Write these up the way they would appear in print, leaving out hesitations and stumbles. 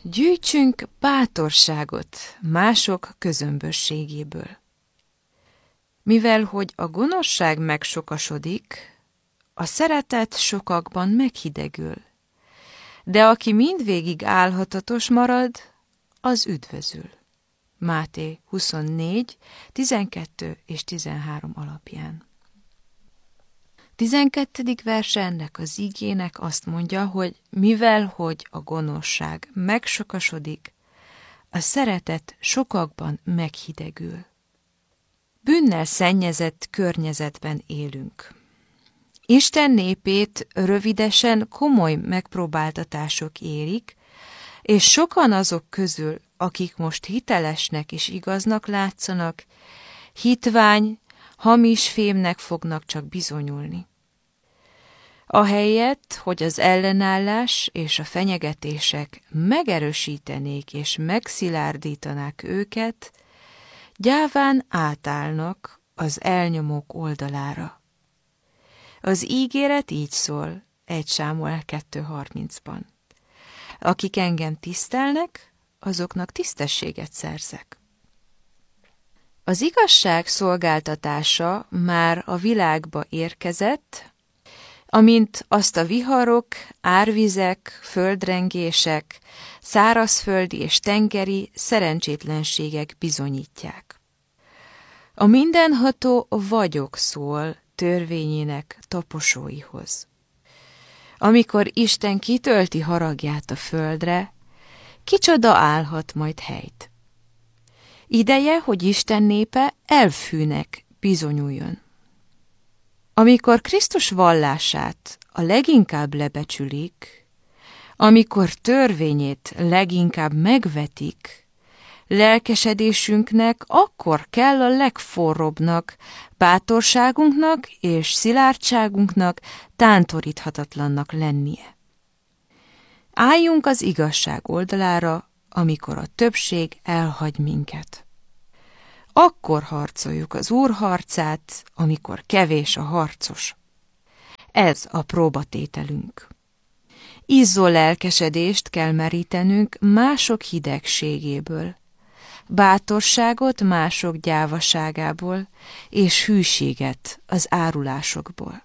Gyűjtsünk bátorságot mások közömbösségéből. Mivel hogy a gonoszság megsokasodik, a szeretet sokakban meghidegül, de aki mindvégig álhatatos marad, az üdvözül. Máté 24, 12 és 13 alapján. 12. verse ennek az igének azt mondja, hogy mivel hogy a gonoszság megsokasodik, a szeretet sokakban meghidegül. Bűnnel szennyezett környezetben élünk. Isten népét rövidesen komoly megpróbáltatások érik, és sokan azok közül, akik most hitelesnek és igaznak látszanak, hitvány, hamis fémnek fognak csak bizonyulni. Ahelyett, hogy az ellenállás és a fenyegetések megerősítenék és megszilárdítanák őket, gyáván átállnak az elnyomók oldalára. Az ígéret így szól 1 Sámuel 2.30-ban. Akik engem tisztelnek, azoknak tisztességet szerzek. Az igazság szolgáltatása már a világba érkezett, amint azt a viharok, árvizek, földrengések, szárazföldi és tengeri szerencsétlenségek bizonyítják. A mindenható vagyok szól törvényének taposóihoz. Amikor Isten kitölti haragját a földre, kicsoda állhat majd helyt? Ideje, hogy Isten népe elfűnek bizonyuljon. Amikor Krisztus vallását a leginkább lebecsülik, amikor törvényét leginkább megvetik, lelkesedésünknek akkor kell a legforróbbnak, bátorságunknak és szilárdságunknak tántoríthatatlannak lennie. Álljunk az igazság oldalára, amikor a többség elhagy minket. Akkor harcoljuk az Úr harcát, amikor kevés a harcos. Ez a próbatételünk. Izzó lelkesedést kell merítenünk mások hidegségéből, bátorságot mások gyávaságából, és hűséget az árulásokból.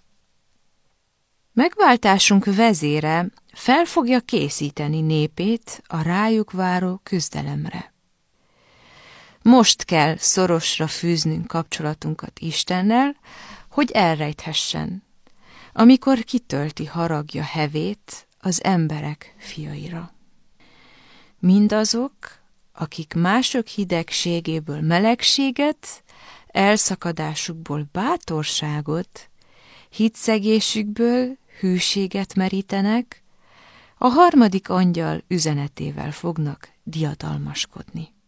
Megváltásunk vezére fel fogja készíteni népét a rájuk váró küzdelemre. Most kell szorosra fűznünk kapcsolatunkat Istennel, hogy elrejthessen, amikor kitölti haragja hevét az emberek fiaira. Mindazok, akik mások hidegségéből melegséget, elszakadásukból bátorságot, hitszegésükből hűséget merítenek, a harmadik angyal üzenetével fognak diadalmaskodni.